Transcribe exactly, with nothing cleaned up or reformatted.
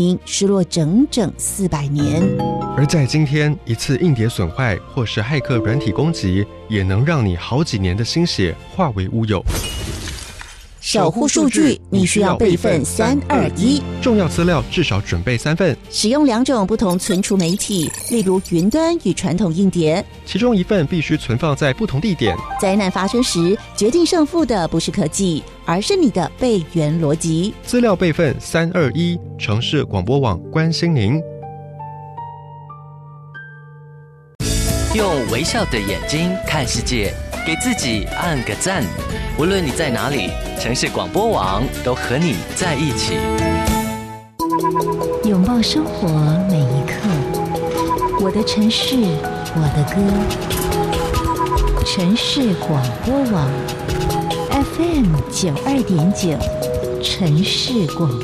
失落整整四百年。 而在今天，一次硬碟损坏或是骇客软体攻击，也能让你好几年的心血化为乌有。 守护数据，你需要备份三二一， 重要资料至少准备三份， 使用两种不同存储媒体，例如云端与传统硬碟， 其中一份必须存放在不同地点。 灾难发生时，决定胜负的不是科技，而是你的备援逻辑。 资料备份三二一，城市广播网关心您。 用微笑的眼睛看世界，给自己按个赞。无论你在哪里，城市广播网都和你在一起。 拥抱生活每一刻，我的城市，我的歌。城市广播网 F M 九二点九，城市广播。